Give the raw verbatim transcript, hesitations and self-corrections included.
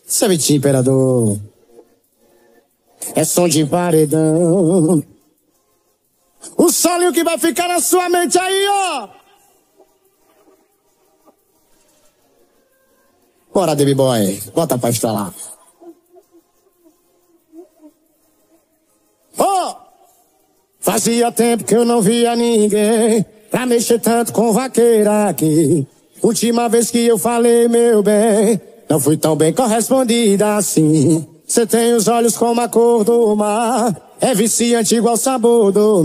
Sabitinho, imperador. É som de paredão. O solinho que vai ficar na sua mente aí, ó. Bora, Baby Boy. Bota pra instalar. Oh! Fazia tempo que eu não via ninguém pra mexer tanto com vaqueira aqui. Última vez que eu falei, meu bem, não fui tão bem correspondida assim. Cê tem os olhos como a cor do mar, é viciante igual o sabor do